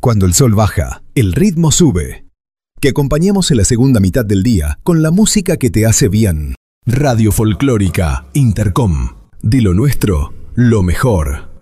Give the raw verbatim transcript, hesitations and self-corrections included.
Cuando el sol baja, el ritmo sube. Que acompañemos en la segunda mitad del día con la música que te hace bien. Radio Folclórica Intercom. De lo nuestro, lo mejor.